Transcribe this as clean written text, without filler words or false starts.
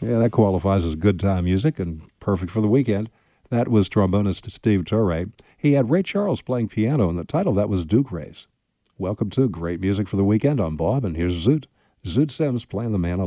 Yeah, that qualifies as good time music and perfect for the weekend. That was trombonist Steve Torre. He had Ray Charles playing piano, and the title of that was Duke Race. Welcome to Great Music for the Weekend. I'm Bob, and here's Zoot. Zoot Sims playing the man